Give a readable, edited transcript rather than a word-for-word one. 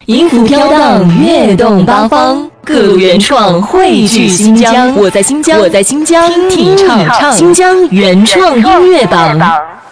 音符飘荡，跃动八方，各路原创汇聚新疆。我在新疆，听你唱，新疆原创音乐榜。